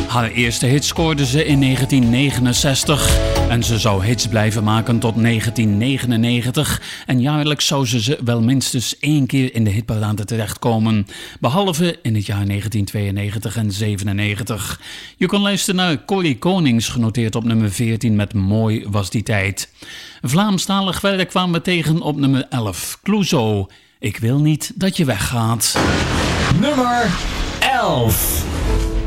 Haar eerste hit scoorde ze in 1969 en ze zou hits blijven maken tot 1999 en jaarlijks zou ze wel minstens 1 keer in de hitparade terechtkomen, behalve in het jaar 1992 en 97. Je kon luisteren naar Corrie Konings, genoteerd op nummer 14 met Mooi was die tijd. Vlaamstalig werk kwamen we tegen op nummer 11, Clouseau, Ik wil niet dat je weggaat. Nummer 11.